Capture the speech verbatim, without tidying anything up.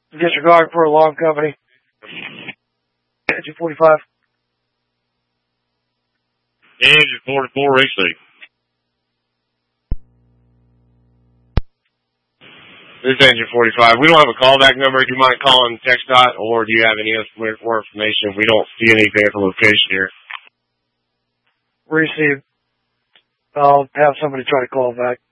Disregard for alarm company. Engine forty-five. Engine forty-four, racing. This is Engine forty-five. We don't have a callback number. Do you mind calling text dot, or do you have any more information? We don't see anything at the location here. Received. I'll have somebody try to call back.